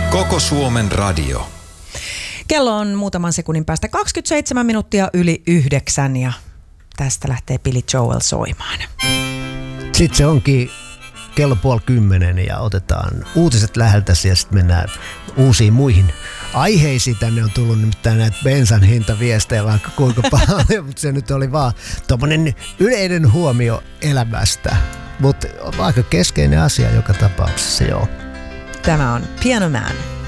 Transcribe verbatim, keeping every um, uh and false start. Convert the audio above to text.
Koko Suomen radio. Kello on muutaman sekunnin päästä kaksikymmentäseitsemän minuuttia yli yhdeksän ja tästä lähtee Billy Joel soimaan. Sitten se onkin kello puoli kymmenen ja otetaan uutiset läheltäsi ja sitten mennään uusiin muihin aiheisiin. Tänne on tullut nimittäin näitä bensan hintaviestejä vaikka kuinka paljon, mutta se nyt oli vaan tommonen yleinen huomio elämästä. Mutta aika keskeinen asia joka tapauksessa, joo. Tämä on Piano Man.